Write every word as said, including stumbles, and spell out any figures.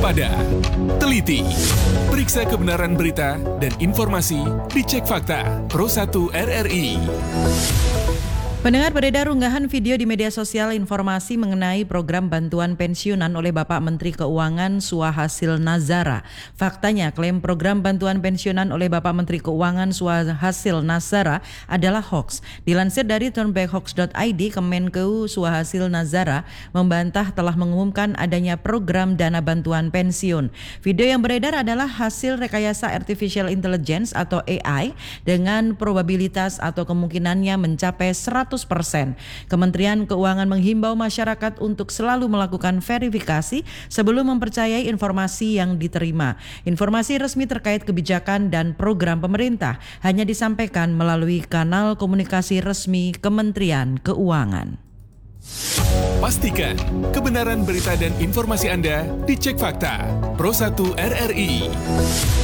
waspada, teliti, periksa kebenaran berita dan informasi, dicek fakta. Pro satu R R I. Pendengar, beredar unggahan video di media sosial informasi mengenai program bantuan pensiunan oleh Bapak Menteri Keuangan Suhasil Nazara. Faktanya, klaim program bantuan pensiunan oleh Bapak Menteri Keuangan Suhasil Nazara adalah hoax. Dilansir dari turnbackhoax dot i d, Kemenkeu Suhasil Nazara membantah telah mengumumkan adanya program dana bantuan pensiun. Video yang beredar adalah hasil rekayasa artificial intelligence atau A I dengan probabilitas atau kemungkinannya mencapai seratus persen. Kementerian Keuangan menghimbau masyarakat untuk selalu melakukan verifikasi sebelum mempercayai informasi yang diterima. Informasi resmi terkait kebijakan dan program pemerintah hanya disampaikan melalui kanal komunikasi resmi Kementerian Keuangan. Pastikan kebenaran berita dan informasi Anda dicek fakta. Pro satu R R I.